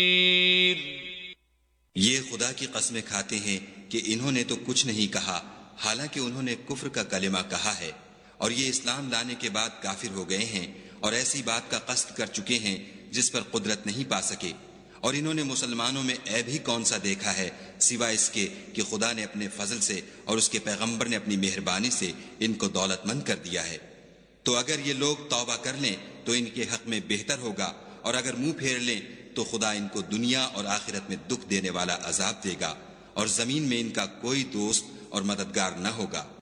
ये खुदा की कस्में खाते हैं कि इन्होंने तो कुछ नहीं कहा, हालांकि उन्होंने कुफ्र का कलिमा कहा है और ये इस्लाम लाने के बाद काफिर हो गए हैं और ऐसी बात का कस्द कर चुके हैं जिस पर कुदरत नहीं पा सके। और इन्होंने मुसलमानों में ऐब ही कौन सा देखा है सिवाय इसके कि खुदा ने अपने फजल से और उसके पैगंबर ने अपनी मेहरबानी से इनको दौलतमंद कर दिया है। तो अगर ये लोग तौबा कर लें तो इनके हक में बेहतर होगा, और अगर मुंह फेर लें तो खुदा इनको दुनिया और आखिरत में दुख देने वाला अजाब देगा और जमीन में इनका कोई दोस्त और मददगार न होगा।